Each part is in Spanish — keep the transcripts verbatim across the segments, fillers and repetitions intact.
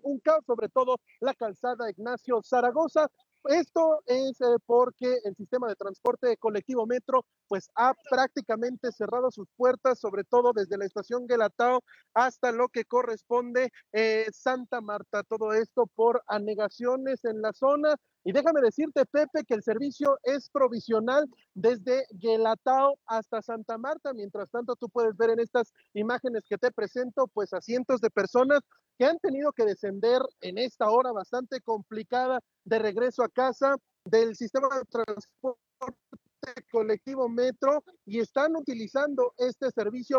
un caos, sobre todo la calzada Ignacio Zaragoza. Esto es eh, porque el sistema de transporte colectivo Metro pues ha prácticamente cerrado sus puertas, sobre todo desde la estación Guelatao hasta lo que corresponde eh, Santa Marta. Todo esto por anegaciones en la zona. Y déjame decirte, Pepe, que el servicio es provisional desde Guelatao hasta Santa Marta. Mientras tanto, tú puedes ver en estas imágenes que te presento, pues a cientos de personas que han tenido que descender en esta hora bastante complicada de regreso a casa del sistema de transporte colectivo Metro y están utilizando este servicio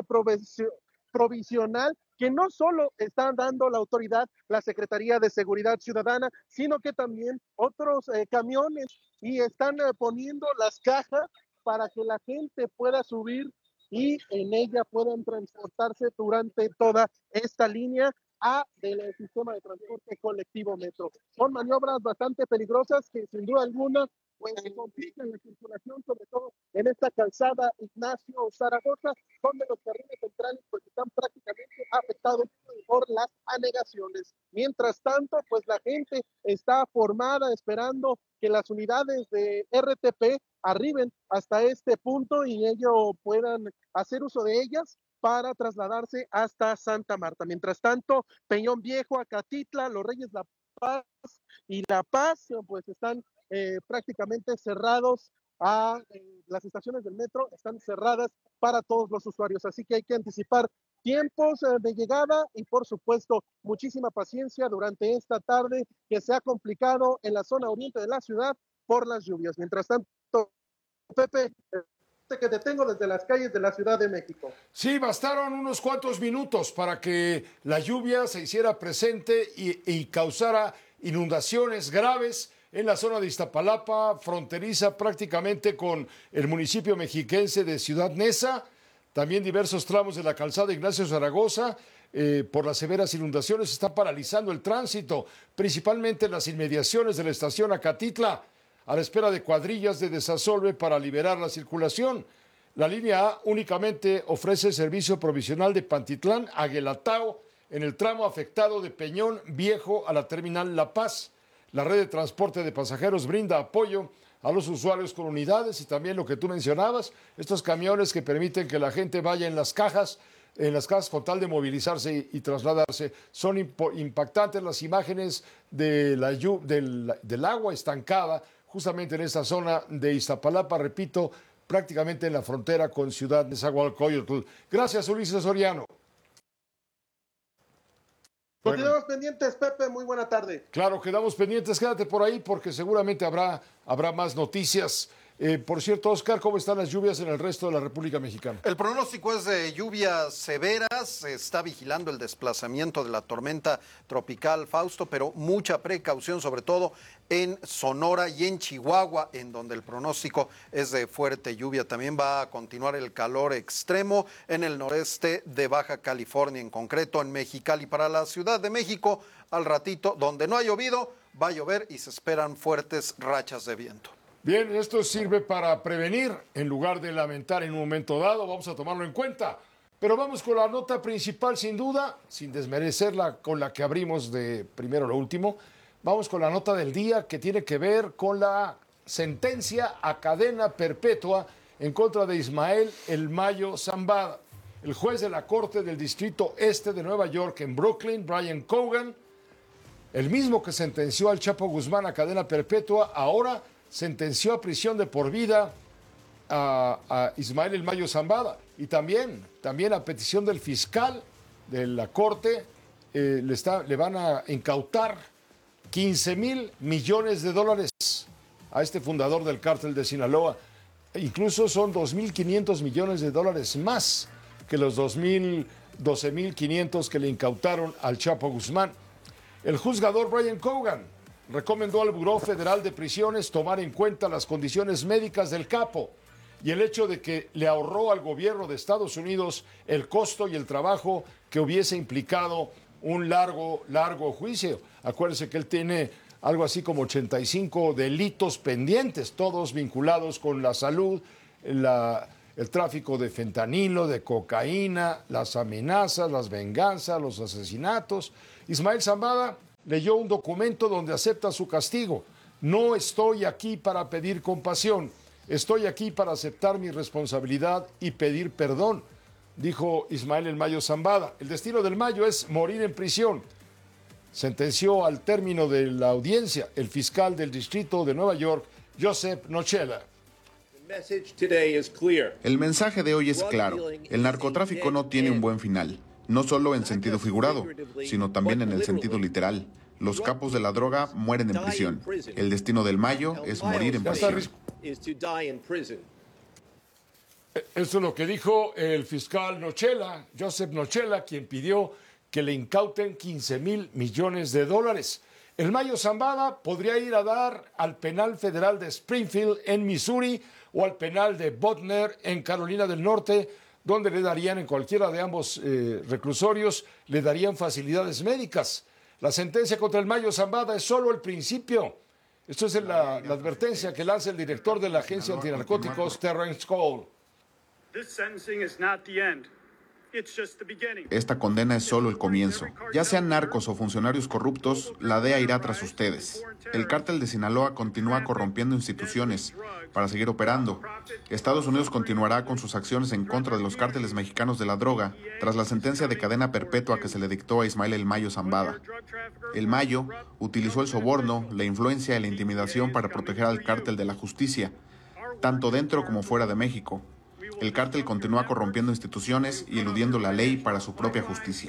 provisional que no solo está dando la autoridad, la Secretaría de Seguridad Ciudadana, sino que también otros eh, camiones y están eh, poniendo las cajas para que la gente pueda subir y en ella puedan transportarse durante toda esta línea A del sistema de transporte colectivo Metro. Son maniobras bastante peligrosas que sin duda alguna pues complican la circulación, sobre todo en esta calzada Ignacio Zaragoza, donde los carriles centrales pues están prácticamente afectados por las anegaciones. Mientras tanto, pues la gente está formada esperando que las unidades de R T P arriben hasta este punto y ellos puedan hacer uso de ellas para trasladarse hasta Santa Marta. Mientras tanto, Peñón Viejo, Acatitla, Los Reyes La Paz y La Paz, pues están eh, prácticamente cerrados a eh, las estaciones del metro, están cerradas para todos los usuarios, así que hay que anticipar tiempos eh, de llegada y por supuesto muchísima paciencia durante esta tarde que se ha complicado en la zona oriente de la ciudad por las lluvias. Mientras tanto, Pepe, que te tengo desde las calles de la Ciudad de México. Sí, bastaron unos cuantos minutos para que la lluvia se hiciera presente y, y causara inundaciones graves en la zona de Iztapalapa, fronteriza prácticamente con el municipio mexiquense de Ciudad Neza, también diversos tramos de la calzada Ignacio Zaragoza. Eh, por las severas inundaciones está paralizando el tránsito, principalmente en las inmediaciones de la estación Acatitla, a la espera de cuadrillas de desasolve para liberar la circulación. La línea A únicamente ofrece servicio provisional de Pantitlán a Guelatao en el tramo afectado de Peñón Viejo a la terminal La Paz. La red de transporte de pasajeros brinda apoyo a los usuarios con unidades y también lo que tú mencionabas, estos camiones que permiten que la gente vaya en las cajas, en las casas con tal de movilizarse y, y trasladarse. Son impactantes las imágenes de la, del, del agua estancada justamente en esta zona de Iztapalapa, repito, prácticamente en la frontera con Ciudad de Nezahualcóyotl. Gracias, Ulises Soriano. Continuamos bueno. pendientes, Pepe, muy buena tarde. Claro, quedamos pendientes, quédate por ahí porque seguramente habrá, habrá más noticias. Eh, por cierto, Oscar, ¿cómo están las lluvias en el resto de la República Mexicana? El pronóstico es de lluvias severas, se está vigilando el desplazamiento de la tormenta tropical Fausto, pero mucha precaución, sobre todo en Sonora y en Chihuahua, en donde el pronóstico es de fuerte lluvia. También va a continuar el calor extremo en el noreste de Baja California, en concreto en Mexicali. Para la Ciudad de México, al ratito, donde no ha llovido, va a llover y se esperan fuertes rachas de viento. Bien, esto sirve para prevenir en lugar de lamentar en un momento dado, vamos a tomarlo en cuenta. Pero vamos con la nota principal, sin duda, sin desmerecerla con la que abrimos de primero lo último. Vamos con la nota del día que tiene que ver con la sentencia a cadena perpetua en contra de Ismael El Mayo Zambada. El juez de la Corte del Distrito Este de Nueva York en Brooklyn, Brian Cogan, el mismo que sentenció al Chapo Guzmán a cadena perpetua, ahora sentenció a prisión de por vida a, a Ismael El Mayo Zambada. Y también, también a petición del fiscal de la Corte, eh, le, está, le van a incautar quince mil millones de dólares a este fundador del cártel de Sinaloa. E incluso son dos mil quinientos millones de dólares más que los doce mil quinientos que le incautaron al Chapo Guzmán. El juzgador Brian Cogan recomendó al Buró Federal de Prisiones tomar en cuenta las condiciones médicas del capo y el hecho de que le ahorró al gobierno de Estados Unidos el costo y el trabajo que hubiese implicado un largo, largo juicio. Acuérdense que él tiene algo así como ochenta y cinco delitos pendientes, todos vinculados con la salud, la, el tráfico de fentanilo, de cocaína, las amenazas, las venganzas, los asesinatos. Ismael Zambada leyó un documento donde acepta su castigo. No estoy aquí para pedir compasión, estoy aquí para aceptar mi responsabilidad y pedir perdón, dijo Ismael El Mayo Zambada. El destino del Mayo es morir en prisión. Sentenció al término de la audiencia el fiscal del distrito de Nueva York, Joseph Nochella. El mensaje de hoy es claro. El narcotráfico no tiene un buen final, no solo en sentido figurado, sino también en el sentido literal. Los capos de la droga mueren en prisión. El destino del Mayo es morir en prisión. Eso es lo que dijo el fiscal Nochella, Joseph Nochella, quien pidió que le incauten quince mil millones de dólares. El Mayo Zambada podría ir a dar al penal federal de Springfield en Missouri o al penal de Butner en Carolina del Norte, donde le darían, en cualquiera de ambos eh, reclusorios, le darían facilidades médicas. La sentencia contra el Mayo Zambada es solo el principio. Esto es la, la advertencia que lanza el director de la agencia antinarcóticos, Terrence Cole. Esta condena es solo el comienzo. Ya sean narcos o funcionarios corruptos, la D E A irá tras ustedes. El cártel de Sinaloa continúa corrompiendo instituciones para seguir operando. Estados Unidos continuará con sus acciones en contra de los cárteles mexicanos de la droga tras la sentencia de cadena perpetua que se le dictó a Ismael El Mayo Zambada. El Mayo utilizó el soborno, la influencia y la intimidación para proteger al cártel de la justicia, tanto dentro como fuera de México. El cártel continúa corrompiendo instituciones y eludiendo la ley para su propia justicia.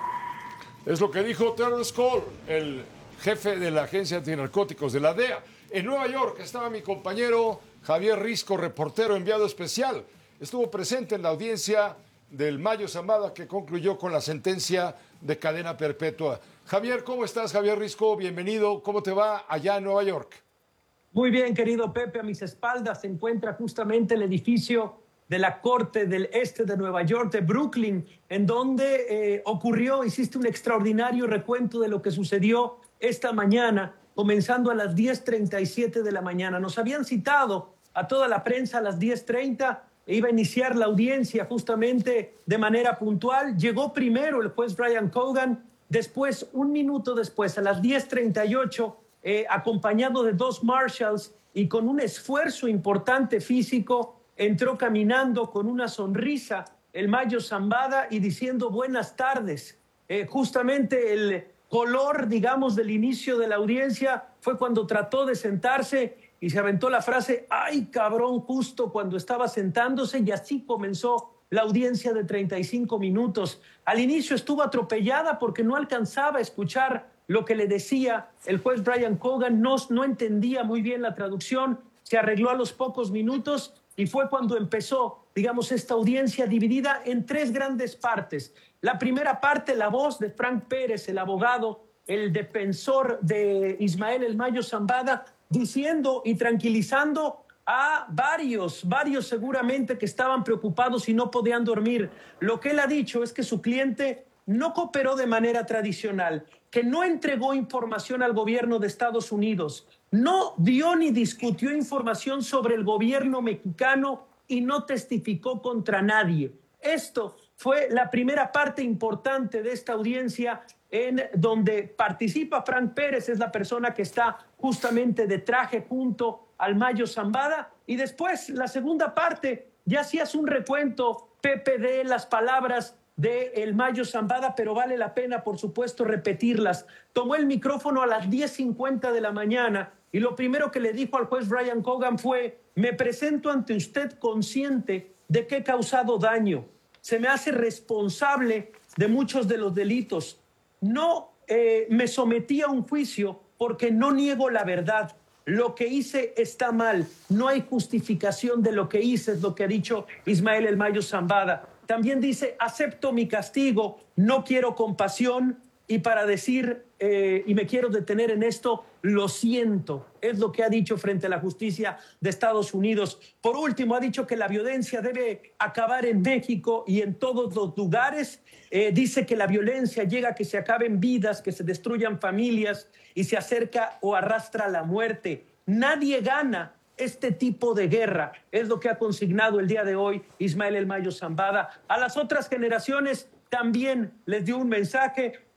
Es lo que dijo Terrence Cole, el jefe de la agencia antinarcóticos de la D E A. En Nueva York estaba mi compañero Javier Risco, reportero enviado especial. Estuvo presente en la audiencia del Mayo Zambada que concluyó con la sentencia de cadena perpetua. Javier, ¿cómo estás, Javier Risco? Bienvenido. ¿Cómo te va allá en Nueva York? Muy bien, querido Pepe. A mis espaldas se encuentra justamente el edificio de la Corte del Este de Nueva York, de Brooklyn, en donde eh, ocurrió, hiciste un extraordinario recuento de lo que sucedió esta mañana, comenzando a las diez treinta y siete de la mañana. Nos habían citado a toda la prensa a las diez treinta, e iba a iniciar la audiencia justamente de manera puntual. Llegó primero el juez Brian Cogan, después, un minuto después, a las diez treinta y ocho, eh, acompañado de dos marshals y con un esfuerzo importante físico, entró caminando con una sonrisa el Mayo Zambada y diciendo buenas tardes. Eh, justamente el color, digamos, del inicio de la audiencia fue cuando trató de sentarse y se aventó la frase, ¡ay, cabrón!, justo cuando estaba sentándose, y así comenzó la audiencia de treinta y cinco minutos. Al inicio estuvo atropellada porque no alcanzaba a escuchar lo que le decía el juez Brian Cogan, no, no entendía muy bien la traducción, se arregló a los pocos minutos. Y fue cuando empezó, digamos, esta audiencia dividida en tres grandes partes. La primera parte, la voz de Frank Pérez, el abogado, el defensor de Ismael El Mayo Zambada, diciendo y tranquilizando a varios, varios seguramente que estaban preocupados y no podían dormir. Lo que él ha dicho es que su cliente no cooperó de manera tradicional, que no entregó información al gobierno de Estados Unidos, no dio ni discutió información sobre el gobierno mexicano y no testificó contra nadie. Esto fue la primera parte importante de esta audiencia en donde participa Frank Pérez, es la persona que está justamente de traje junto al Mayo Zambada. Y después, la segunda parte, ya hacías un recuento, Pepe, de las palabras de el Mayo Zambada, pero vale la pena, por supuesto, repetirlas. Tomó el micrófono a las diez cincuenta de la mañana y lo primero que le dijo al juez Brian Cogan fue, me presento ante usted consciente de que he causado daño. Se me hace responsable de muchos de los delitos. No eh, me sometí a un juicio porque no niego la verdad. Lo que hice está mal. No hay justificación de lo que hice, es lo que ha dicho Ismael El Mayo Zambada. También dice, acepto mi castigo, no quiero compasión, y para decir, eh, y me quiero detener en esto, lo siento, es lo que ha dicho frente a la justicia de Estados Unidos. Por último, ha dicho que la violencia debe acabar en México y en todos los lugares. Eh, dice que la violencia llega a que se acaben vidas, que se destruyan familias y se acerca o arrastra la muerte. Nadie gana este tipo de guerra, es lo que ha consignado el día de hoy Ismael El Mayo Zambada. A las otras generaciones también les dio un mensaje,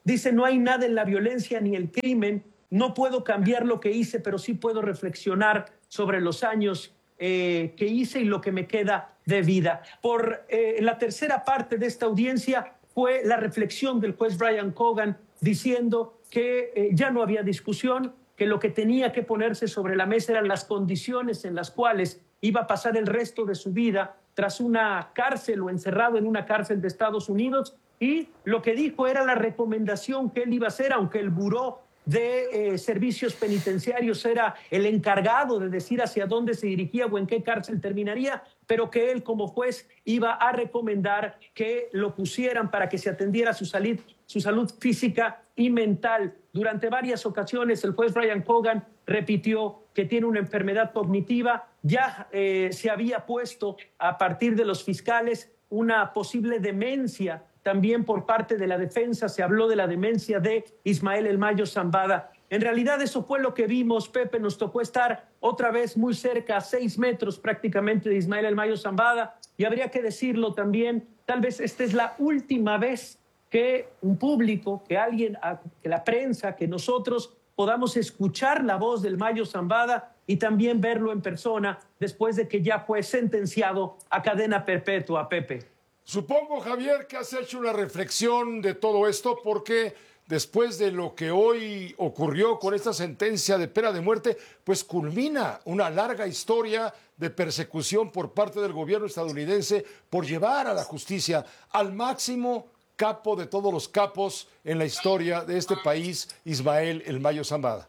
Dice, no hay nada en la violencia ni el crimen. No puedo cambiar lo que hice, pero sí puedo reflexionar sobre los años eh, que hice y lo que me queda de vida. Por eh, la tercera parte de esta audiencia fue la reflexión del juez Brian Cogan diciendo que eh, ya no había discusión, que lo que tenía que ponerse sobre la mesa eran las condiciones en las cuales iba a pasar el resto de su vida tras una cárcel o encerrado en una cárcel de Estados Unidos, y lo que dijo era la recomendación que él iba a hacer, aunque el buró de eh, servicios penitenciarios era el encargado de decir hacia dónde se dirigía o en qué cárcel terminaría, pero que él como juez iba a recomendar que lo pusieran para que se atendiera su salud, su salud física y mental. Durante varias ocasiones el juez Brian Cogan repitió que tiene una enfermedad cognitiva. Ya eh, se había puesto a partir de los fiscales una posible demencia. También por parte de la defensa se habló de la demencia de Ismael El Mayo Zambada. En realidad eso fue lo que vimos, Pepe. Nos tocó estar otra vez muy cerca, a seis metros prácticamente de Ismael El Mayo Zambada. Y habría que decirlo también, tal vez esta es la última vez que un público, que alguien, que la prensa, que nosotros podamos escuchar la voz del Mayo Zambada y también verlo en persona después de que ya fue sentenciado a cadena perpetua, Pepe. Supongo, Javier, que has hecho una reflexión de todo esto porque después de lo que hoy ocurrió con esta sentencia de pena de muerte, pues culmina una larga historia de persecución por parte del gobierno estadounidense por llevar a la justicia al máximo capo de todos los capos en la historia de este país, Ismael El Mayo Zambada.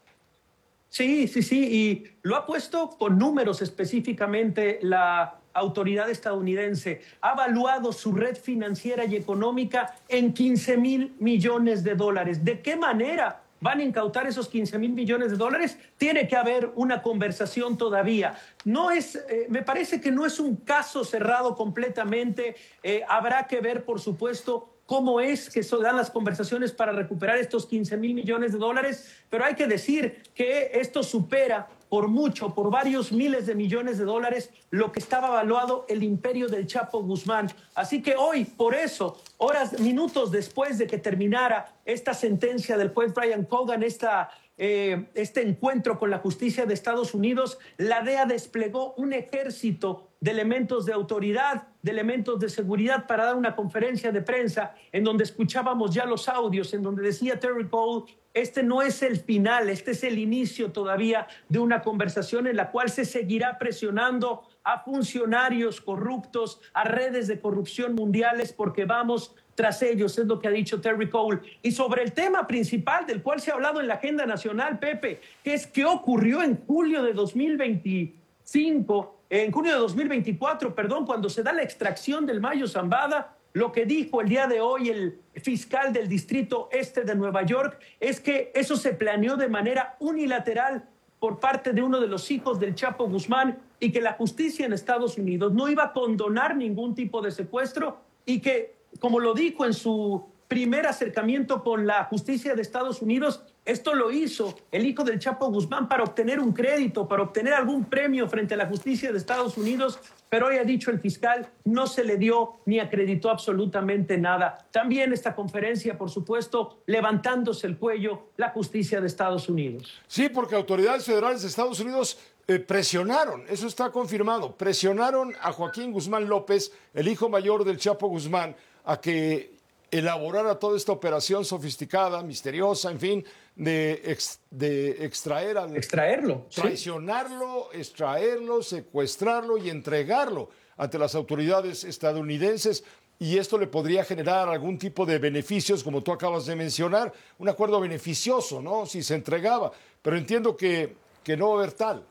Sí, sí, sí, y lo ha puesto con números específicamente la autoridad estadounidense. Ha evaluado su red financiera y económica en quince mil millones de dólares. ¿De qué manera van a incautar esos quince mil millones de dólares? Tiene que haber una conversación todavía. No es, eh, me parece que no es un caso cerrado completamente. Eh, habrá que ver, por supuesto, cómo es que se dan las conversaciones para recuperar estos quince mil millones de dólares, pero hay que decir que esto supera por mucho, por varios miles de millones de dólares, lo que estaba evaluado el imperio del Chapo Guzmán. Así que hoy, por eso, horas, minutos después de que terminara esta sentencia del juez Brian Cogan, esta, eh, este encuentro con la justicia de Estados Unidos, la D E A desplegó un ejército de elementos de autoridad, de elementos de seguridad para dar una conferencia de prensa en donde escuchábamos ya los audios, en donde decía Terry Cole, este no es el final, este es el inicio todavía de una conversación en la cual se seguirá presionando a funcionarios corruptos, a redes de corrupción mundiales, porque vamos tras ellos, es lo que ha dicho Terry Cole. Y sobre el tema principal del cual se ha hablado en la agenda nacional, Pepe, que es qué ocurrió en julio de dos mil veinticinco, en junio de dos mil veinticuatro, perdón, cuando se da la extracción del Mayo Zambada. Lo que dijo el día de hoy el fiscal del Distrito Este de Nueva York es que eso se planeó de manera unilateral por parte de uno de los hijos del Chapo Guzmán y que la justicia en Estados Unidos no iba a condonar ningún tipo de secuestro y que, como lo dijo en su primer acercamiento con la justicia de Estados Unidos, esto lo hizo el hijo del Chapo Guzmán para obtener un crédito, para obtener algún premio frente a la justicia de Estados Unidos, pero hoy ha dicho el fiscal, no se le dio ni acreditó absolutamente nada. También esta conferencia, por supuesto, levantándose el cuello la justicia de Estados Unidos. Sí, porque autoridades federales de Estados Unidos eh, presionaron, eso está confirmado, presionaron a Joaquín Guzmán López, el hijo mayor del Chapo Guzmán, a que elaborara toda esta operación sofisticada, misteriosa, en fin, de, ex, de extraer al... Extraerlo. Traicionarlo, sí. extraerlo, secuestrarlo y entregarlo ante las autoridades estadounidenses. Y esto le podría generar algún tipo de beneficios, como tú acabas de mencionar, un acuerdo beneficioso, ¿no? Si se entregaba. Pero entiendo que, que no va a haber tal.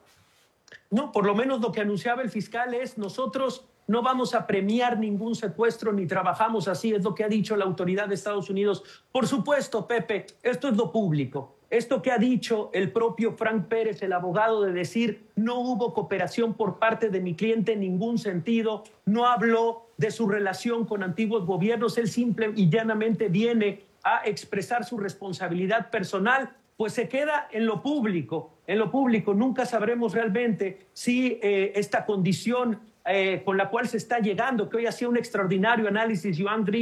No, por lo menos lo que anunciaba el fiscal es nosotros no vamos a premiar ningún secuestro ni trabajamos así, es lo que ha dicho la autoridad de Estados Unidos. Por supuesto, Pepe, esto es lo público. Esto que ha dicho el propio Frank Pérez, el abogado, de decir no hubo cooperación por parte de mi cliente en ningún sentido, no habló de su relación con antiguos gobiernos, él simple y llanamente viene a expresar su responsabilidad personal, pues se queda en lo público. En lo público nunca sabremos realmente si eh, esta condición Eh, con la cual se está llegando, que hoy hacía un extraordinario análisis Joan Grillo,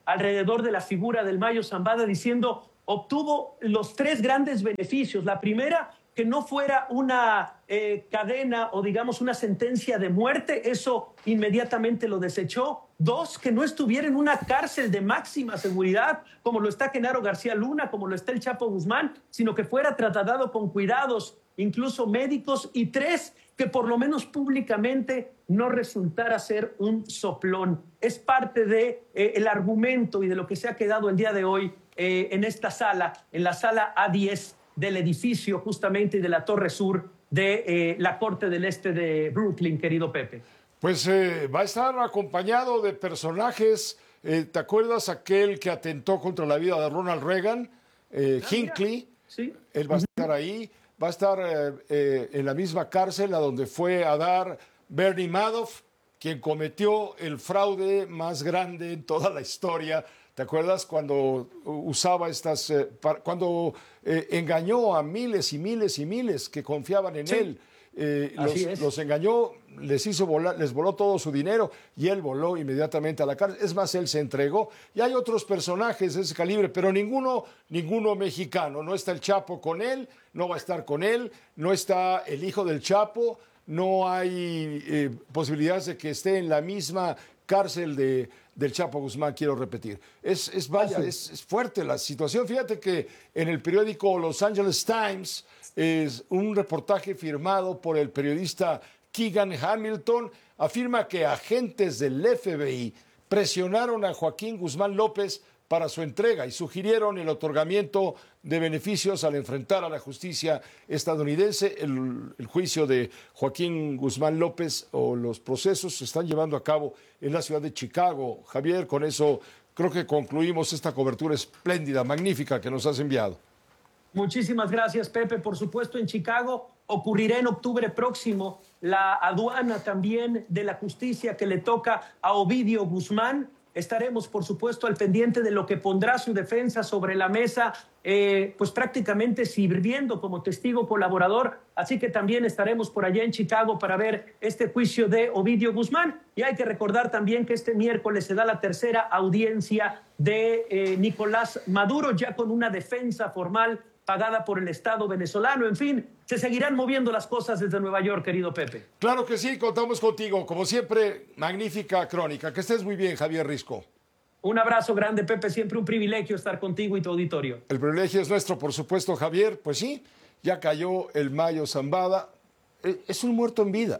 alrededor de la figura del Mayo Zambada, diciendo obtuvo los tres grandes beneficios. La primera, que no fuera una eh, cadena o digamos una sentencia de muerte, eso inmediatamente lo desechó. Dos, que no estuviera en una cárcel de máxima seguridad, como lo está Genaro García Luna, como lo está el Chapo Guzmán, sino que fuera tratado con cuidados, incluso médicos. Y tres, que por lo menos públicamente no resultara ser un soplón. Es parte de eh, el argumento y de lo que se ha quedado el día de hoy eh, en esta sala, en la sala A diez del edificio justamente de la Torre Sur de eh, la Corte del Este de Brooklyn, querido Pepe. Pues eh, va a estar acompañado de personajes, eh, ¿te acuerdas aquel que atentó contra la vida de Ronald Reagan? Eh, Ah, Hinckley, sí. Él va a estar ahí, va a estar eh, eh, en la misma cárcel a donde fue a dar Bernie Madoff, quien cometió el fraude más grande en toda la historia. ¿Te acuerdas cuando usaba estas, eh, para, cuando eh, engañó a miles y miles y miles que confiaban en Sí. él? Eh, los, Así es. los engañó, les hizo volar, les voló todo su dinero y él voló inmediatamente a la cárcel. Es más, él se entregó. Y hay otros personajes de ese calibre, pero ninguno, ninguno mexicano. No está el Chapo con él, no va a estar con él, no está el hijo del Chapo, no hay eh, posibilidades de que esté en la misma cárcel de, del Chapo Guzmán, quiero repetir. Es, es vaya, es, es fuerte la situación. Fíjate que en el periódico Los Angeles Times es un reportaje firmado por el periodista Keegan Hamilton, afirma que agentes del F B I presionaron a Joaquín Guzmán López para su entrega y sugirieron el otorgamiento de beneficios al enfrentar a la justicia estadounidense. El, el juicio de Joaquín Guzmán López o los procesos se están llevando a cabo en la ciudad de Chicago. Javier, con eso creo que concluimos esta cobertura espléndida, magnífica que nos has enviado. Muchísimas gracias, Pepe. Por supuesto, en Chicago ocurrirá en octubre próximo la aduana también de la justicia que le toca a Ovidio Guzmán. Estaremos, por supuesto, al pendiente de lo que pondrá su defensa sobre la mesa, eh, pues prácticamente sirviendo como testigo colaborador. Así que también estaremos por allá en Chicago para ver este juicio de Ovidio Guzmán. Y hay que recordar también que este miércoles se da la tercera audiencia de eh, Nicolás Maduro, ya con una defensa formal pagada por el Estado venezolano. En fin, se seguirán moviendo las cosas desde Nueva York, querido Pepe. Claro que sí, contamos contigo. Como siempre, magnífica crónica. Que estés muy bien, Javier Risco. Un abrazo grande, Pepe. Siempre un privilegio estar contigo y tu auditorio. El privilegio es nuestro, por supuesto, Javier. Pues sí, ya cayó el Mayo Zambada. Es un muerto en vida.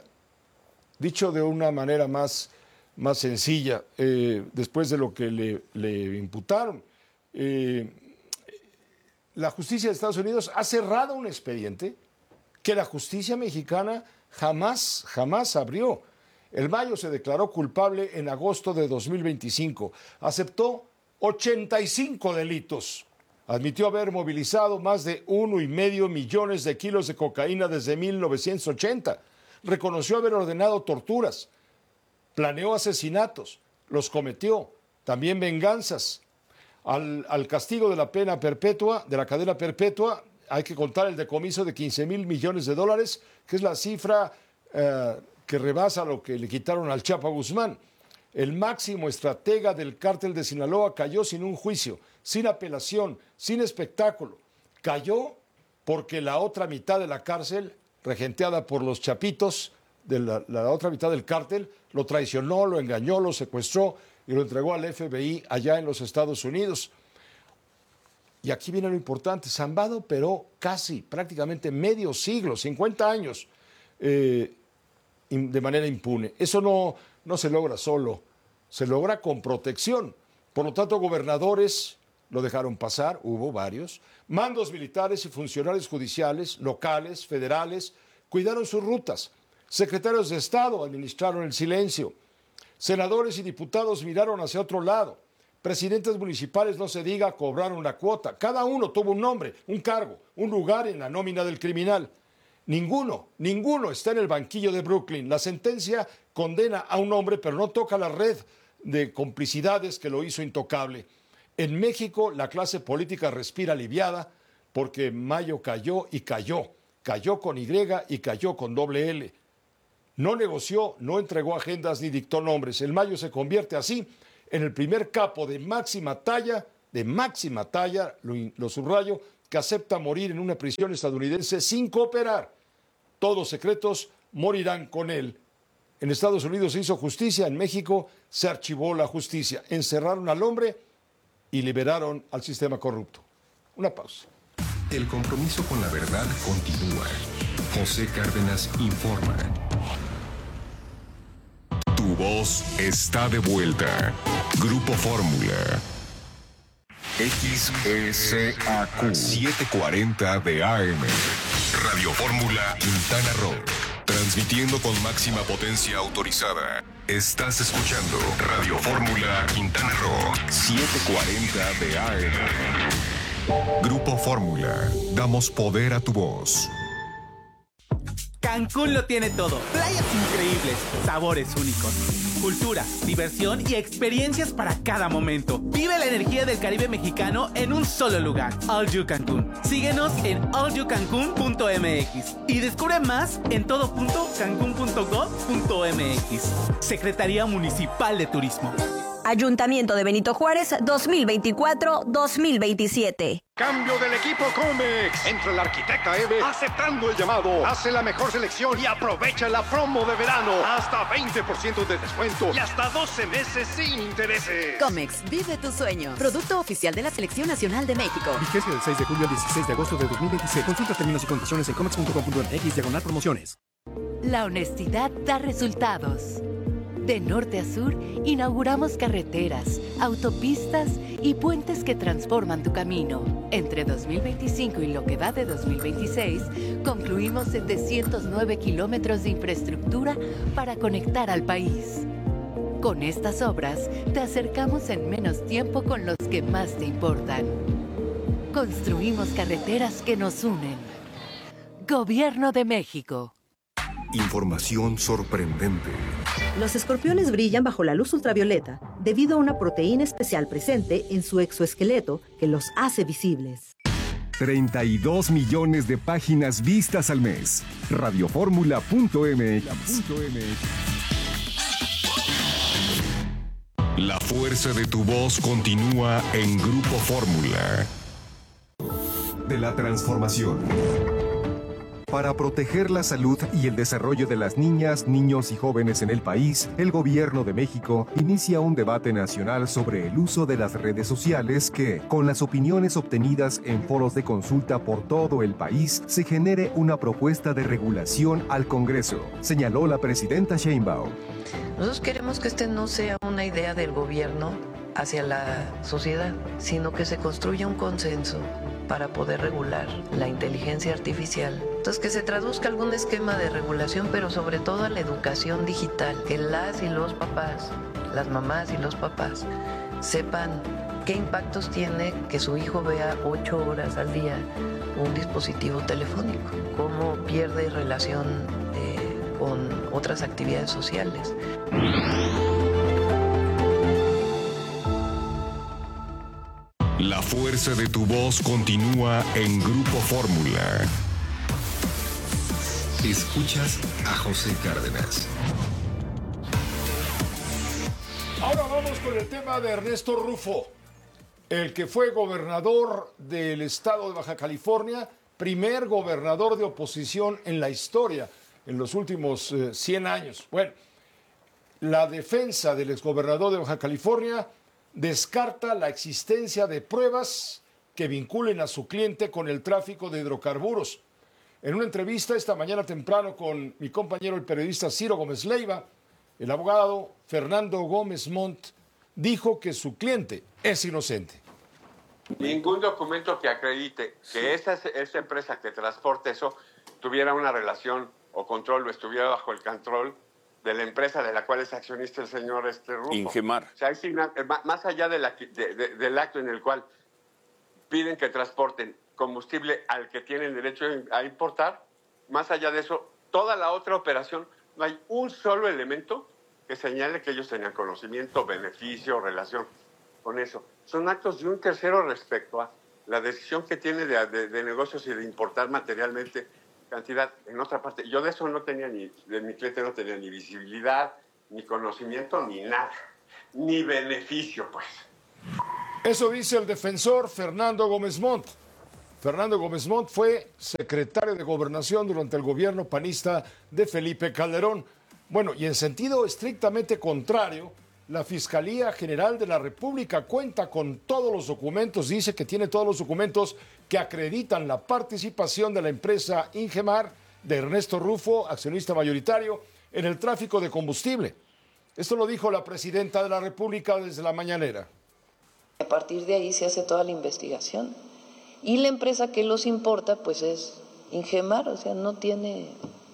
Dicho de una manera más, más sencilla, eh, después de lo que le, le imputaron. Eh, La justicia de Estados Unidos ha cerrado un expediente que la justicia mexicana jamás, jamás abrió. El Mayo se declaró culpable en agosto de dos mil veinticinco. Aceptó ochenta y cinco delitos. Admitió haber movilizado más de uno y medio millones de kilos de cocaína desde mil novecientos ochenta. Reconoció haber ordenado torturas. Planeó asesinatos. Los cometió. También venganzas. Al, al castigo de la pena perpetua, de la cadena perpetua, hay que contar el decomiso de quince mil millones de dólares, que es la cifra eh, que rebasa lo que le quitaron al Chapo Guzmán. El máximo estratega del cártel de Sinaloa cayó sin un juicio, sin apelación, sin espectáculo. Cayó porque la otra mitad de la cárcel, regenteada por los chapitos de la, la otra mitad del cártel, lo traicionó, lo engañó, lo secuestró y lo entregó al F B I allá en los Estados Unidos. Y aquí viene lo importante, Zambada operó casi, prácticamente medio siglo, cincuenta años, eh, de manera impune. Eso no, no se logra solo, se logra con protección. Por lo tanto, gobernadores lo dejaron pasar, hubo varios, mandos militares y funcionarios judiciales, locales, federales, cuidaron sus rutas. Secretarios de Estado administraron el silencio. Senadores y diputados miraron hacia otro lado. Presidentes municipales, no se diga, cobraron una cuota. Cada uno tuvo un nombre, un cargo, un lugar en la nómina del criminal. Ninguno, ninguno está en el banquillo de Brooklyn. La sentencia condena a un hombre, pero no toca la red de complicidades que lo hizo intocable. En México, la clase política respira aliviada porque Mayo cayó y cayó. Cayó con Y y cayó con doble L. No negoció, no entregó agendas ni dictó nombres. El Mayo se convierte así en el primer capo de máxima talla, de máxima talla, lo, lo subrayo, que acepta morir en una prisión estadounidense sin cooperar. Todos secretos morirán con él. En Estados Unidos se hizo justicia, en México se archivó la justicia. Encerraron al hombre y liberaron al sistema corrupto. Una pausa. El compromiso con la verdad continúa. José Cárdenas informa. Tu voz está de vuelta. Grupo Fórmula. X S A Q setecientos cuarenta de A M. Radio Fórmula Quintana Roo. Transmitiendo con máxima potencia autorizada. Estás escuchando Radio Fórmula Quintana Roo setecientos cuarenta de A M. Grupo Fórmula. Damos poder a tu voz. Cancún lo tiene todo. Playas increíbles, sabores únicos, cultura, diversión y experiencias para cada momento. Vive la energía del Caribe mexicano en un solo lugar. All You Cancún. Síguenos en all you cancún punto m x y descubre más en todo punto cancún punto gov punto m x. Secretaría Municipal de Turismo. Ayuntamiento de Benito Juárez dos mil veinticuatro dos mil veintisiete. Cambio del equipo Comex. Entra el arquitecta Eve aceptando el llamado. Hace la mejor selección y aprovecha la promo de verano. Hasta veinte por ciento de descuento y hasta doce meses sin intereses. Comex, vive tu sueño. Producto oficial de la Selección Nacional de México. Vigencia del seis de julio al dieciséis de agosto de dos mil veintiséis. Consulta términos y condiciones en comex punto com punto m x diagonal promociones. La honestidad da resultados. De norte a sur, inauguramos carreteras, autopistas y puentes que transforman tu camino. Entre dos mil veinticinco y lo que va de dos mil veintiséis, concluimos setecientos nueve kilómetros de infraestructura para conectar al país. Con estas obras, te acercamos en menos tiempo con los que más te importan. Construimos carreteras que nos unen. Gobierno de México. Información sorprendente. Los escorpiones brillan bajo la luz ultravioleta debido a una proteína especial presente en su exoesqueleto que los hace visibles. treinta y dos millones de páginas vistas al mes. Radiofórmula punto m x. La fuerza de tu voz continúa en Grupo Fórmula. De la transformación. Para proteger la salud y el desarrollo de las niñas, niños y jóvenes en el país, el Gobierno de México inicia un debate nacional sobre el uso de las redes sociales que, con las opiniones obtenidas en foros de consulta por todo el país, se genere una propuesta de regulación al Congreso, señaló la presidenta Sheinbaum. Nosotros queremos que este no sea una idea del gobierno hacia la sociedad, sino que se construya un consenso para poder regular la inteligencia artificial. Entonces, que se traduzca algún esquema de regulación, pero sobre todo a la educación digital, que las y los papás, las mamás y los papás, sepan qué impactos tiene que su hijo vea ocho horas al día un dispositivo telefónico, cómo pierde relación eh, con otras actividades sociales. La fuerza de tu voz continúa en Grupo Fórmula. Escuchas a José Cárdenas. Ahora vamos con el tema de Ernesto Rufo, el que fue gobernador del estado de Baja California, primer gobernador de oposición en la historia en los últimos eh, cien años. Bueno, la defensa del exgobernador de Baja California descarta la existencia de pruebas que vinculen a su cliente con el tráfico de hidrocarburos. En una entrevista esta mañana temprano con mi compañero el periodista Ciro Gómez Leiva, el abogado Fernando Gómez Montt dijo que su cliente es inocente. Ningún documento que acredite que esa, esa empresa que transporte eso tuviera una relación o control o estuviera bajo el control de la empresa de la cual es accionista el señor este Rufo. Ingemar. O sea, hay, más allá de la, de, de, del acto en el cual piden que transporten combustible al que tienen derecho a importar, más allá de eso, toda la otra operación, no hay un solo elemento que señale que ellos tenían conocimiento, beneficio, relación con eso. Son actos de un tercero respecto a la decisión que tiene de, de, de negocios y de importar materialmente cantidad. En otra parte, yo de eso no tenía ni, de mi cliente no tenía ni visibilidad, ni conocimiento, ni nada. ni beneficio, pues. Eso dice el defensor Fernando Gómez Montt. Fernando Gómez Montt fue secretario de Gobernación durante el gobierno panista de Felipe Calderón. Bueno, y en sentido estrictamente contrario, la Fiscalía General de la República cuenta con todos los documentos, dice que tiene todos los documentos que acreditan la participación de la empresa Ingemar, de Ernesto Rufo, accionista mayoritario, en el tráfico de combustible. Esto lo dijo la presidenta de la República desde la mañanera. A partir de ahí se hace toda la investigación. Y la empresa que los importa, pues es Ingemar, o sea, no tiene...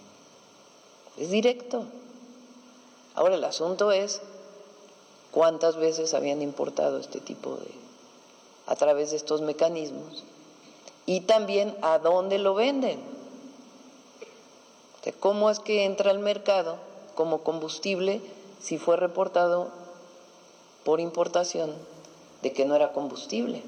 es directo. Ahora el asunto es cuántas veces habían importado este tipo de... a través de estos mecanismos. Y también a dónde lo venden. O sea, cómo es que entra al mercado como combustible si fue reportado por importación de que no era combustible.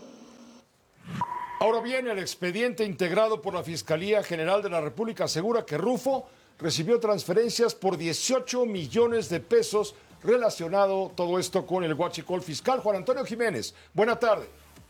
Ahora bien, el expediente integrado por la Fiscalía General de la República asegura que Rufo recibió transferencias por dieciocho millones de pesos relacionado todo esto con el huachicol fiscal. Juan Antonio Jiménez, buena tarde.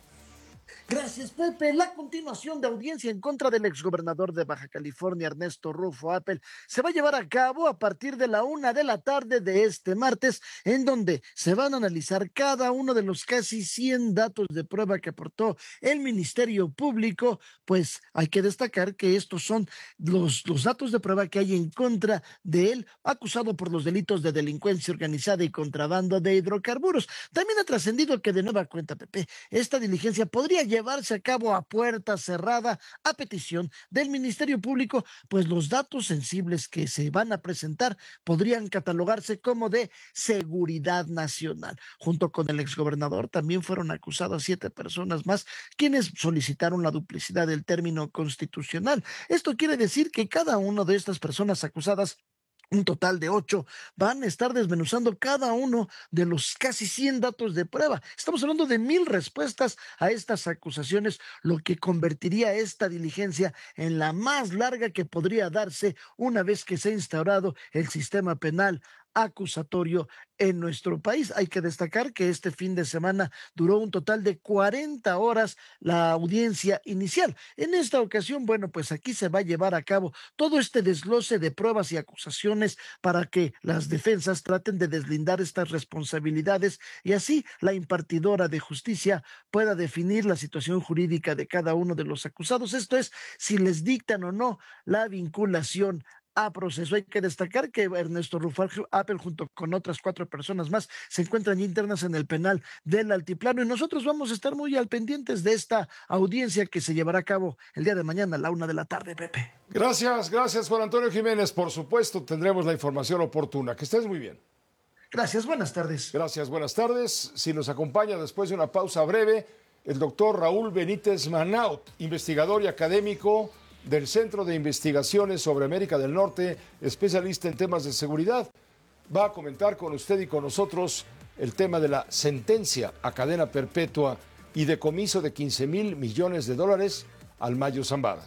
Gracias, Pepe. La continuación de audiencia en contra del exgobernador de Baja California, Ernesto Rufo Appel, se va a llevar a cabo a partir de la una de la tarde de este martes, en donde se van a analizar cada uno de los casi cien datos de prueba que aportó el Ministerio Público. Pues hay que destacar que estos son los, los datos de prueba que hay en contra de él, acusado por los delitos de delincuencia organizada y contrabando de hidrocarburos. También ha trascendido que, de nueva cuenta, Pepe, esta diligencia podría llevarse a cabo a puerta cerrada a petición del Ministerio Público, pues los datos sensibles que se van a presentar podrían catalogarse como de seguridad nacional. Junto con el exgobernador también fueron acusadas siete personas más, quienes solicitaron la duplicidad del término constitucional. Esto quiere decir que cada una de estas personas acusadas, un total de ocho, van a estar desmenuzando cada uno de los casi cien datos de prueba. Estamos hablando de mil respuestas a estas acusaciones, lo que convertiría esta diligencia en la más larga que podría darse una vez que se ha instaurado el sistema penal acusatorio en nuestro país. Hay que destacar que este fin de semana duró un total de cuarenta horas la audiencia inicial. En esta ocasión, bueno, pues aquí se va a llevar a cabo todo este desglose de pruebas y acusaciones para que las defensas traten de deslindar estas responsabilidades y así la impartidora de justicia pueda definir la situación jurídica de cada uno de los acusados. Esto es, si les dictan o no la vinculación a proceso. Hay que destacar que Ernesto Rufo Appel, junto con otras cuatro personas más, se encuentran internas en el penal del Altiplano, y nosotros vamos a estar muy al pendientes de esta audiencia que se llevará a cabo el día de mañana a la una de la tarde, Pepe. Gracias, gracias Juan Antonio Jiménez. Por supuesto, tendremos la información oportuna. Que estés muy bien. Gracias, buenas tardes. Gracias, buenas tardes. Si nos acompaña después de una pausa breve, el doctor Raúl Benítez Manaut, investigador y académico del Centro de Investigaciones sobre América del Norte, especialista en temas de seguridad, va a comentar con usted y con nosotros el tema de la sentencia a cadena perpetua y decomiso de quince mil millones de dólares al Mayo Zambada.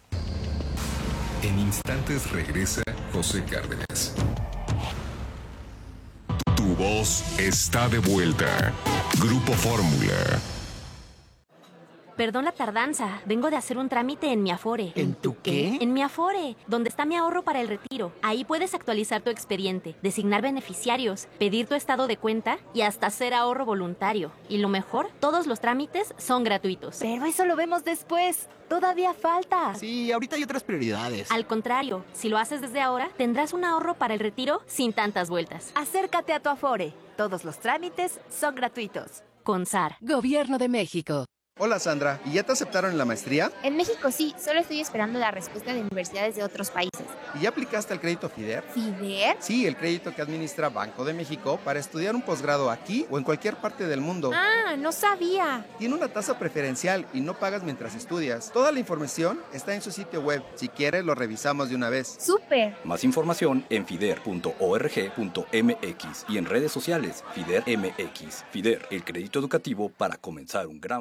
En instantes regresa José Cárdenas. Tu voz está de vuelta. Grupo Fórmula. Perdón la tardanza, vengo de hacer un trámite en mi Afore. ¿En tu qué? En mi Afore, donde está mi ahorro para el retiro. Ahí puedes actualizar tu expediente, designar beneficiarios, pedir tu estado de cuenta y hasta hacer ahorro voluntario. Y lo mejor, todos los trámites son gratuitos. Pero eso lo vemos después. Todavía falta. Sí, ahorita hay otras prioridades. Al contrario, si lo haces desde ahora, tendrás un ahorro para el retiro sin tantas vueltas. Acércate a tu Afore. Todos los trámites son gratuitos. Con S A R. Gobierno de México. Hola Sandra, ¿y ya te aceptaron en la maestría? En México sí, solo estoy esperando la respuesta de universidades de otros países. ¿Y ya aplicaste al crédito FIDER? ¿FIDER? Sí, el crédito que administra Banco de México para estudiar un posgrado aquí o en cualquier parte del mundo. Ah, no sabía. Tiene una tasa preferencial y no pagas mientras estudias. Toda la información está en su sitio web. Si quieres, lo revisamos de una vez. ¡Súper! Más información en fider punto org punto mx y en redes sociales FIDER M X. FIDER, el crédito educativo para comenzar un gran futuro.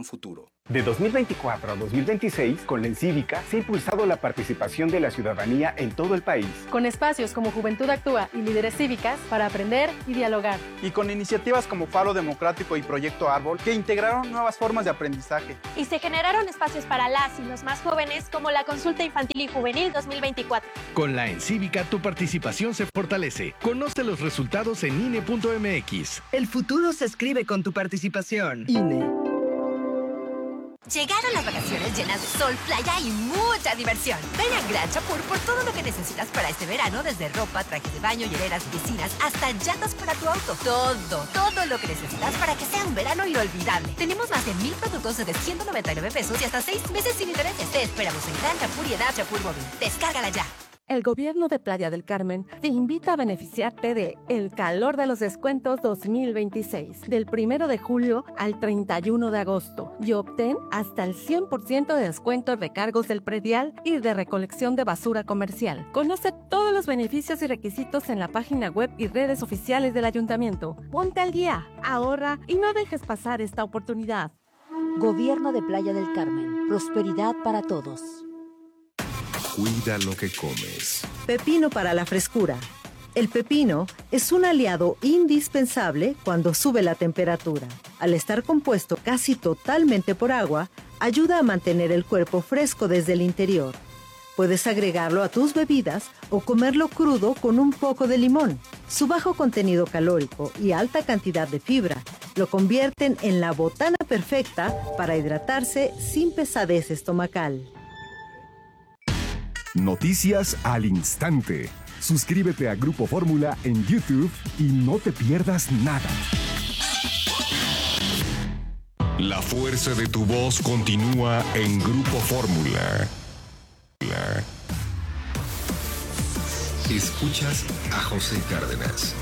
Registro. De dos mil veinticuatro a dos mil veintiséis, con la Encívica se ha impulsado la participación de la ciudadanía en todo el país. Con espacios como Juventud Actúa y Líderes Cívicas para aprender y dialogar. Y con iniciativas como Faro Democrático y Proyecto Árbol que integraron nuevas formas de aprendizaje. Y se generaron espacios para las y los más jóvenes como la Consulta Infantil y Juvenil dos mil veinticuatro. Con la Encívica tu participación se fortalece. Conoce los resultados en I N E punto M X. El futuro se escribe con tu participación. I N E. Llegaron las vacaciones llenas de sol, playa y mucha diversión. Ven a Gran Chapur por todo lo que necesitas para este verano, desde ropa, trajes de baño, hieleras, piscinas, hasta llantas para tu auto. Todo, todo lo que necesitas para que sea un verano inolvidable. Tenemos más de mil productos desde ciento noventa y nueve pesos y hasta seis meses sin intereses. Te esperamos en Gran Chapur y en App Chapur Móvil. Descárgala ya. El gobierno de Playa del Carmen te invita a beneficiarte de El Calor de los Descuentos dos mil veintiséis, del primero de julio al treinta y uno de agosto, y obtén hasta el cien por ciento de descuento en recargos del predial y de recolección de basura comercial. Conoce todos los beneficios y requisitos en la página web y redes oficiales del ayuntamiento. Ponte al día, ahorra y no dejes pasar esta oportunidad. Gobierno de Playa del Carmen. Prosperidad para todos. Cuida lo que comes. Pepino para la frescura. El pepino es un aliado indispensable cuando sube la temperatura. Al estar compuesto casi totalmente por agua, ayuda a mantener el cuerpo fresco desde el interior. Puedes agregarlo a tus bebidas o comerlo crudo con un poco de limón. Su bajo contenido calórico y alta cantidad de fibra lo convierten en la botana perfecta para hidratarse sin pesadez estomacal. Noticias al instante. Suscríbete a Grupo Fórmula en YouTube y no te pierdas nada. La fuerza de tu voz continúa en Grupo Fórmula. Escuchas a José Cárdenas.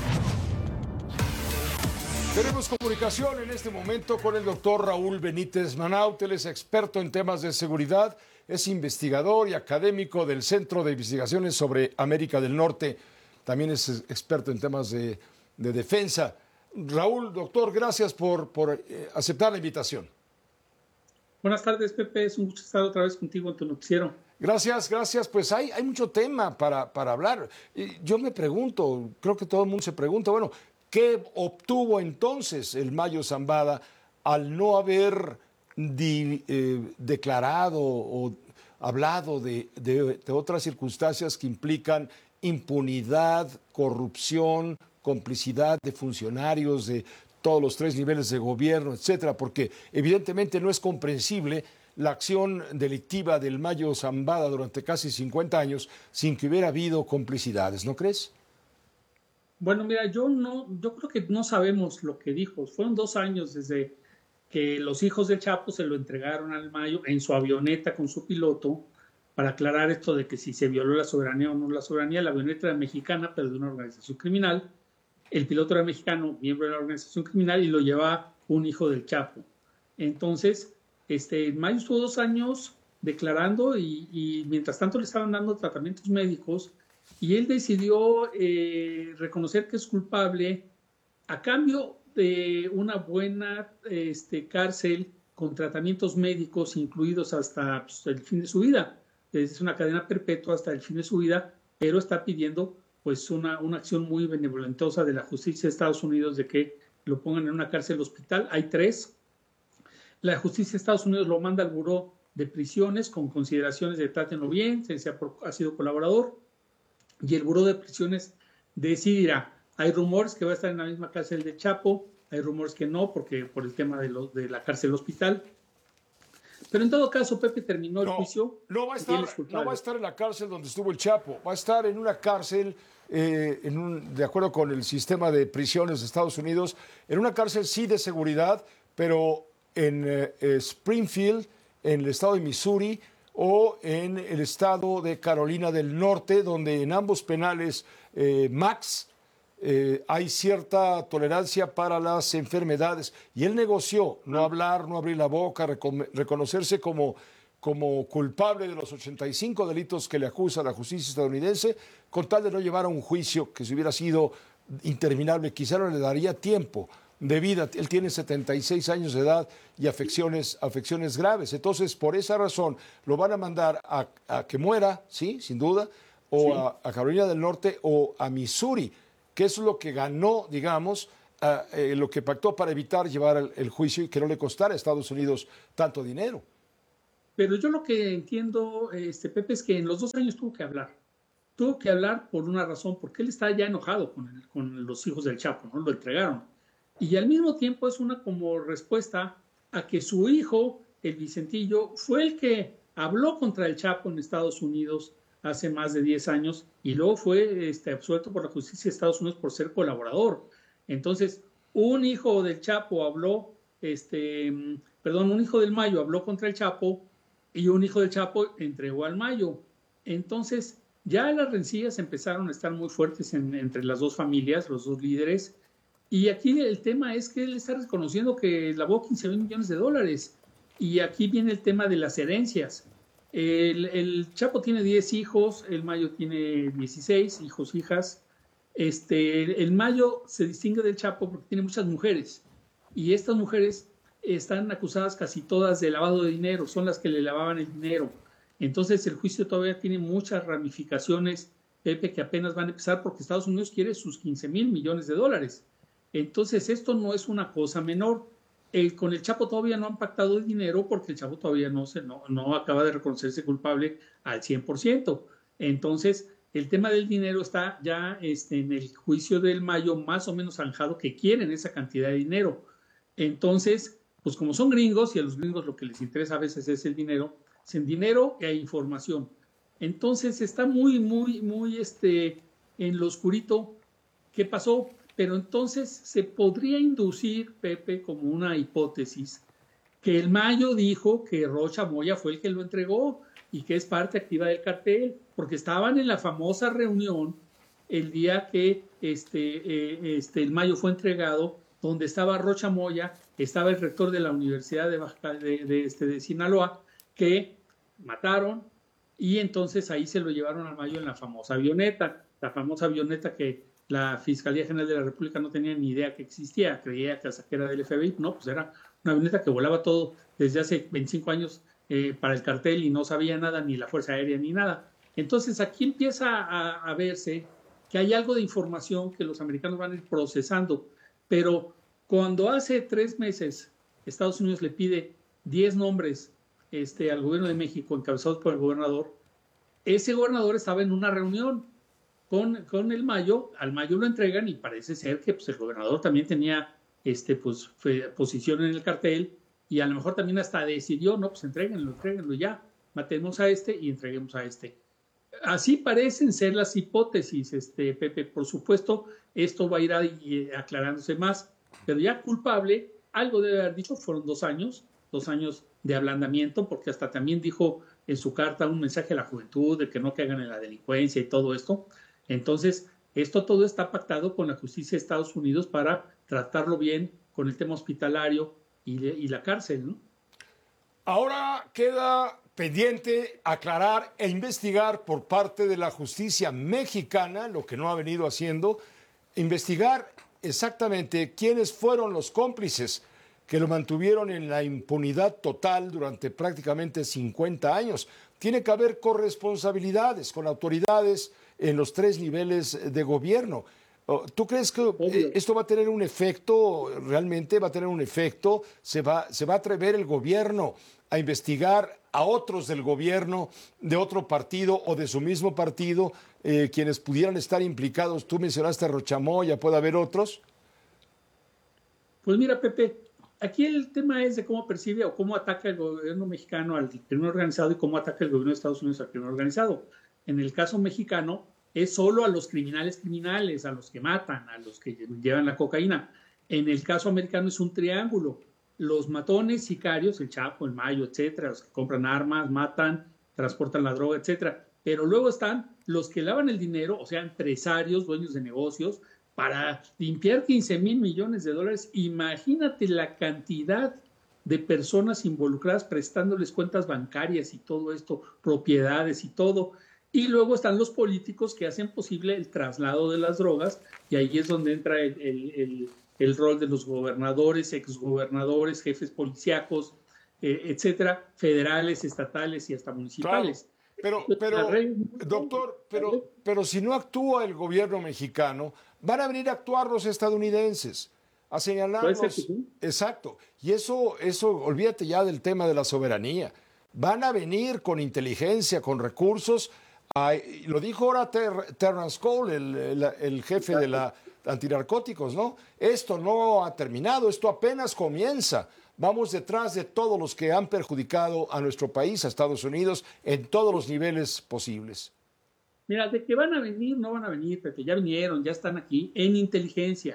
Tenemos comunicación en este momento con el doctor Raúl Benítez Manaut. Él es experto en temas de seguridad, es investigador y académico del Centro de Investigaciones sobre América del Norte. También es experto en temas de, de defensa. Raúl, doctor, gracias por, por eh, aceptar la invitación. Buenas tardes, Pepe. Es un gusto estar otra vez contigo en tu noticiero. Gracias, gracias. Pues hay, hay mucho tema para, para hablar. Yo me pregunto, creo que todo el mundo se pregunta, bueno, ¿qué obtuvo entonces el Mayo Zambada al no haber di, eh, declarado o hablado de, de, de otras circunstancias que implican impunidad, corrupción, complicidad de funcionarios de todos los tres niveles de gobierno, etcétera? Porque evidentemente no es comprensible la acción delictiva del Mayo Zambada durante casi cincuenta años sin que hubiera habido complicidades, ¿no crees? Bueno, mira, yo no, yo creo que no sabemos lo que dijo. Fueron dos años desde que los hijos del Chapo se lo entregaron al Mayo en su avioneta con su piloto para aclarar esto de que si se violó la soberanía o no la soberanía. La avioneta era mexicana, pero de una organización criminal. El piloto era mexicano, miembro de la organización criminal, y lo llevaba un hijo del Chapo. Entonces, este, Mayo estuvo dos años declarando y, y mientras tanto le estaban dando tratamientos médicos. Y él decidió eh, reconocer que es culpable a cambio de una buena este, cárcel con tratamientos médicos incluidos hasta pues, el fin de su vida. Es una cadena perpetua hasta el fin de su vida, pero está pidiendo pues, una, una acción muy benevolentosa de la justicia de Estados Unidos de que lo pongan en una cárcel hospital. Hay tres. La justicia de Estados Unidos lo manda al buró de prisiones con consideraciones de trátenlo bien, se ha, ha sido colaborador. Y el Buró de Prisiones decidirá. Hay rumores que va a estar en la misma cárcel de Chapo, hay rumores que no, porque por el tema de, lo, de la cárcel hospital. Pero en todo caso, Pepe terminó el no, juicio. No va, a estar, no va a estar en la cárcel donde estuvo el Chapo, va a estar en una cárcel, eh, en un, de acuerdo con el sistema de prisiones de Estados Unidos, en una cárcel sí de seguridad, pero en eh, Springfield, en el estado de Missouri, o en el estado de Carolina del Norte, donde en ambos penales eh, Max eh, hay cierta tolerancia para las enfermedades. Y él negoció no hablar, no abrir la boca, reconocerse como, como culpable de los ochenta y cinco delitos que le acusa la justicia estadounidense, con tal de no llevar a un juicio que si hubiera sido interminable, quizá no le daría tiempo de vida. Él tiene setenta y seis años de edad y afecciones, afecciones graves. Entonces, por esa razón, lo van a mandar a, a que muera, sí, sin duda, o sí. a, a Carolina del Norte o a Missouri, que es lo que ganó, digamos, uh, eh, lo que pactó para evitar llevar el, el juicio y que no le costara a Estados Unidos tanto dinero. Pero yo lo que entiendo, este, Pepe, es que en los dos años tuvo que hablar. Tuvo que hablar por una razón, porque él está ya enojado con, el, con los hijos del Chapo, ¿no? Lo entregaron. Y al mismo tiempo es una como respuesta a que su hijo, el Vicentillo, fue el que habló contra el Chapo en Estados Unidos hace más de diez años y luego fue este, absuelto por la justicia de Estados Unidos por ser colaborador. Entonces, un hijo del Chapo habló, este, perdón, un hijo del Mayo habló contra el Chapo y un hijo del Chapo entregó al Mayo. Entonces, ya las rencillas empezaron a estar muy fuertes en, entre las dos familias, los dos líderes. Y aquí el tema es que él está reconociendo que lavó quince mil millones de dólares. Y aquí viene el tema de las herencias. El, el Chapo tiene diez hijos, el Mayo tiene dieciséis hijos, hijas. Este, el Mayo se distingue del Chapo porque tiene muchas mujeres. Y estas mujeres están acusadas casi todas de lavado de dinero, son las que le lavaban el dinero. Entonces el juicio todavía tiene muchas ramificaciones, Pepe, que apenas van a empezar porque Estados Unidos quiere sus quince mil millones de dólares. Entonces esto no es una cosa menor. El, con el Chapo todavía no han pactado el dinero porque el Chapo todavía no, se, no, no acaba de reconocerse culpable al cien por ciento. Entonces el tema del dinero está ya este, en el juicio del Mayo más o menos zanjado que quieren esa cantidad de dinero. Entonces, pues como son gringos y a los gringos lo que les interesa a veces es el dinero, sin dinero e información. Entonces está muy, muy, muy este, en lo oscurito qué pasó, pero entonces se podría inducir, Pepe, como una hipótesis, que el Mayo dijo que Rocha Moya fue el que lo entregó y que es parte activa del cartel, porque estaban en la famosa reunión el día que este, eh, este, el Mayo fue entregado, donde estaba Rocha Moya, estaba el rector de la Universidad de, Baja, de, de, este, de Sinaloa, que mataron y entonces ahí se lo llevaron al Mayo en la famosa avioneta, la famosa avioneta que la Fiscalía General de la República no tenía ni idea que existía, creía que era del F B I, no, pues era una avioneta que volaba todo desde hace veinticinco años eh, para el cartel y no sabía nada, ni la Fuerza Aérea ni nada. Entonces aquí empieza a, a verse que hay algo de información que los americanos van a ir procesando, pero cuando hace tres meses Estados Unidos le pide diez nombres Este, al gobierno de México, encabezados por el gobernador, ese gobernador estaba en una reunión con, con el Mayo, al Mayo lo entregan y parece ser que pues, el gobernador también tenía este, pues, posición en el cartel y a lo mejor también hasta decidió, no, pues entréguenlo, entréguenlo ya, matemos a este y entreguemos a este. Así parecen ser las hipótesis, este, Pepe. Por supuesto, esto va a ir a, a, aclarándose más, pero ya culpable, algo debe haber dicho, fueron dos años, dos años de ablandamiento, porque hasta también dijo en su carta un mensaje a la juventud de que no caigan en la delincuencia y todo esto. Entonces, esto todo está pactado con la justicia de Estados Unidos para tratarlo bien con el tema hospitalario y, y la cárcel, ¿no? Ahora queda pendiente aclarar e investigar por parte de la justicia mexicana, lo que no ha venido haciendo, investigar exactamente quiénes fueron los cómplices que lo mantuvieron en la impunidad total durante prácticamente cincuenta años. Tiene que haber corresponsabilidades con autoridades en los tres niveles de gobierno. ¿Tú crees que Obvio. esto va a tener un efecto, realmente va a tener un efecto? ¿Se va, se va a atrever el gobierno a investigar a otros del gobierno, de otro partido o de su mismo partido, eh, quienes pudieran estar implicados? Tú mencionaste a Rocha Moya, ¿puede haber otros? Pues mira, Pepe, aquí el tema es de cómo percibe o cómo ataca el gobierno mexicano al crimen organizado y cómo ataca el gobierno de Estados Unidos al crimen organizado. En el caso mexicano es solo a los criminales criminales, a los que matan, a los que llevan la cocaína. En el caso americano es un triángulo. Los matones, sicarios, el Chapo, el Mayo, etcétera, los que compran armas, matan, transportan la droga, etcétera. Pero luego están los que lavan el dinero, o sea, empresarios, dueños de negocios, para limpiar quince mil millones de dólares. Imagínate la cantidad de personas involucradas prestándoles cuentas bancarias y todo esto, propiedades y todo. Y luego están los políticos que hacen posible el traslado de las drogas y ahí es donde entra el, el, el, el rol de los gobernadores, exgobernadores, jefes policíacos, eh, etcétera, federales, estatales y hasta municipales. Claro, pero, pero doctor, pero, pero si no actúa el gobierno mexicano, van a venir a actuar los estadounidenses, a señalarnos. ¿Puede ser que sí? Exacto. Y eso, eso, olvídate ya del tema de la soberanía. Van a venir con inteligencia, con recursos. A, lo dijo ahora Ter, Terrence Cole, el, el, el jefe de la antinarcóticos, ¿no? Esto no ha terminado, esto apenas comienza. Vamos detrás de todos los que han perjudicado a nuestro país, a Estados Unidos, en todos los niveles posibles. Mira, de que van a venir, no van a venir, Pepe, ya vinieron, ya están aquí, en inteligencia.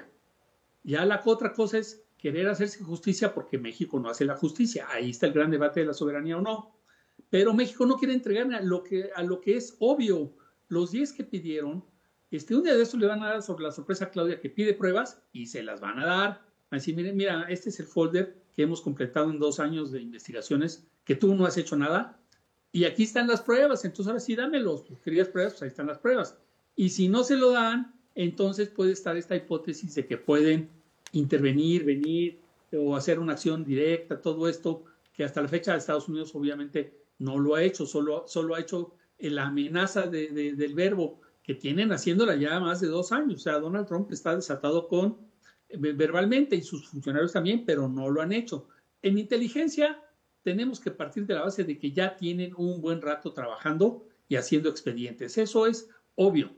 Ya la otra cosa es querer hacerse justicia porque México no hace la justicia. Ahí está el gran debate de la soberanía o no. Pero México no quiere entregar a lo que, a lo que es obvio. Los diez que pidieron, este, un día de estos le van a dar sobre la sorpresa a Claudia que pide pruebas y se las van a dar. Van a decir, miren, mira, este es el folder que hemos completado en dos años de investigaciones, que tú no has hecho nada, y aquí están las pruebas, entonces ahora sí dámelos. Tú querías pruebas, pues ahí están las pruebas. Y si no se lo dan, entonces puede estar esta hipótesis de que pueden intervenir, venir o hacer una acción directa, todo esto que hasta la fecha de Estados Unidos obviamente no lo ha hecho, solo, solo ha hecho la amenaza de, de, del verbo que tienen haciéndola ya más de dos años. O sea, Donald Trump está desatado con verbalmente y sus funcionarios también, pero no lo han hecho. En inteligencia tenemos que partir de la base de que ya tienen un buen rato trabajando y haciendo expedientes. Eso es obvio.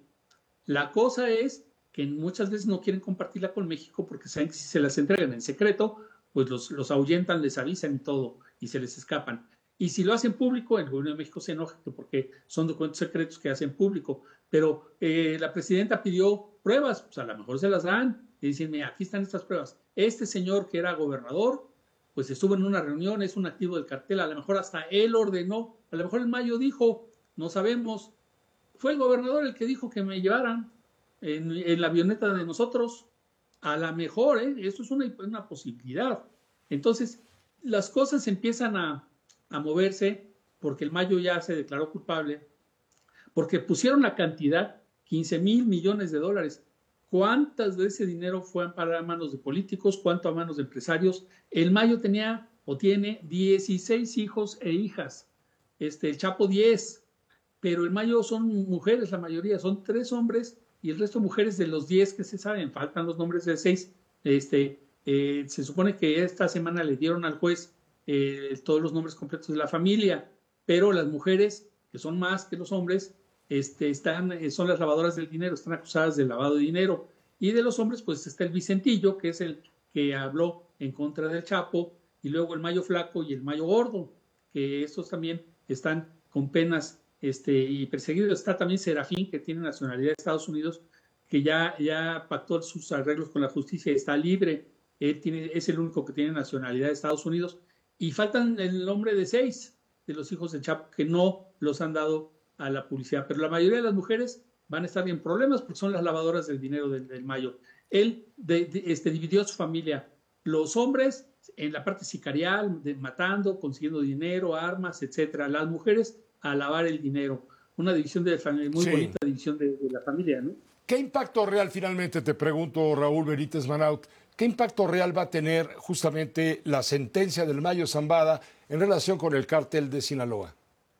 La cosa es que muchas veces no quieren compartirla con México porque saben que si se las entregan en secreto, pues los, los ahuyentan, les avisan y todo, y se les escapan. Y si lo hacen público, el gobierno de México se enoja porque son documentos secretos que hacen público. Pero eh, la presidenta pidió pruebas, pues a lo mejor se las dan. Y dicen, mira, aquí están estas pruebas. Este señor que era gobernador, pues estuvo en una reunión, es un activo del cartel, a lo mejor hasta él ordenó, a lo mejor en mayo dijo, no sabemos. Fue el gobernador el que dijo que me llevaran en, en la avioneta de nosotros. A lo mejor, ¿eh? Eso es una, una posibilidad. Entonces, las cosas empiezan a, a moverse porque el Mayo ya se declaró culpable, porque pusieron la cantidad, quince mil millones de dólares. ¿Cuántas de ese dinero fueron para manos de políticos? ¿Cuánto a manos de empresarios? El Mayo tenía o tiene dieciséis hijos e hijas. Este, el Chapo diez. Pero el Mayo son mujeres, la mayoría. Son tres hombres y el resto mujeres de los diez que se saben. Faltan los nombres de seis. Este, eh, se supone que esta semana le dieron al juez eh, todos los nombres completos de la familia. Pero las mujeres, que son más que los hombres, Este, están, son las lavadoras del dinero, están acusadas de lavado de dinero. Y de los hombres, pues está el Vicentillo, que es el que habló en contra del Chapo, y luego el Mayo Flaco y el Mayo Gordo, que estos también están con penas este, y perseguidos. Está también Serafín, que tiene nacionalidad de Estados Unidos, que ya, ya pactó sus arreglos con la justicia y está libre. Él tiene, es el único que tiene nacionalidad de Estados Unidos. Y faltan el nombre de seis de los hijos del Chapo, que no los han dado a la publicidad, pero la mayoría de las mujeres van a estar en problemas porque son las lavadoras del dinero del, del Mayo. Él de, de, este, dividió a su familia, los hombres en la parte sicarial, de, matando, consiguiendo dinero, armas, etcétera. Las mujeres a lavar el dinero. Una división de familia, muy sí. bonita división de, de la familia, ¿no? ¿Qué impacto real, finalmente te pregunto, Raúl Benítez Manaut, qué impacto real va a tener justamente la sentencia del Mayo Zambada en relación con el cártel de Sinaloa?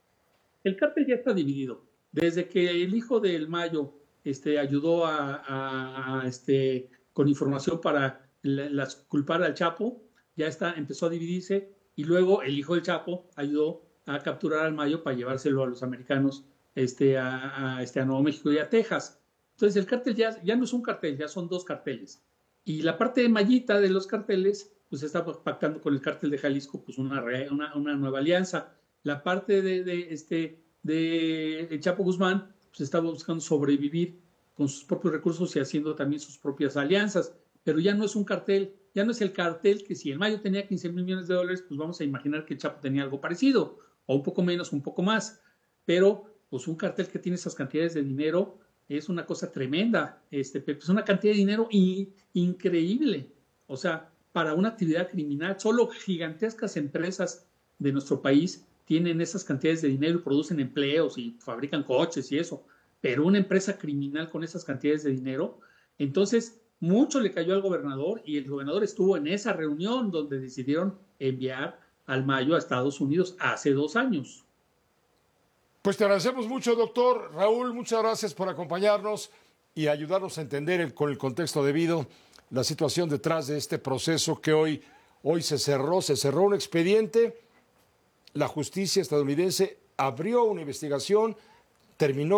El cártel ya está dividido. Desde que el hijo del Mayo este, ayudó a, a, a este, con información para la, las, culpar al Chapo, ya está, empezó a dividirse, y luego el hijo del Chapo ayudó a capturar al Mayo para llevárselo a los americanos este, a, a, este, a Nuevo México y a Texas. Entonces el cártel ya, ya no es un cartel, ya son dos carteles. Y la parte de mallita de los carteles, pues está pactando con el cártel de Jalisco pues una, una, una nueva alianza. La parte de, de, este, de el Chapo Guzmán pues estaba buscando sobrevivir con sus propios recursos y haciendo también sus propias alianzas, pero ya no es un cartel, ya no es el cartel que si el Mayo tenía quince mil millones de dólares, pues vamos a imaginar que el Chapo tenía algo parecido, o un poco menos, un poco más, pero pues un cartel que tiene esas cantidades de dinero es una cosa tremenda, este, es una cantidad de dinero in, increíble, o sea, para una actividad criminal, solo gigantescas empresas de nuestro país tienen esas cantidades de dinero y producen empleos y fabrican coches y eso, pero una empresa criminal con esas cantidades de dinero, entonces Mucho le cayó al gobernador y el gobernador estuvo en esa reunión donde decidieron enviar al Mayo a Estados Unidos hace dos años. Pues te agradecemos mucho, doctor Raúl. Muchas gracias por acompañarnos y ayudarnos a entender el, con el contexto debido la situación detrás de este proceso que hoy, hoy se cerró. Se cerró un expediente. La justicia estadounidense abrió una investigación, terminó